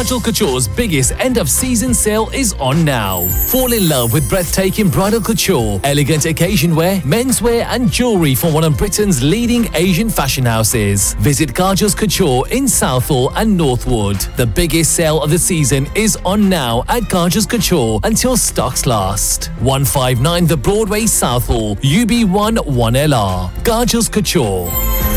Kajal Couture's biggest end-of-season sale is on now. Fall in love with breathtaking bridal couture, elegant occasion wear, menswear and jewellery from one of Britain's leading Asian fashion houses. Visit Kajal's Couture in Southall and Northwood. The biggest sale of the season is on now at Kajal's Couture until stocks last. 159 The Broadway, Southall, UB1 1LR. Kajal's Couture.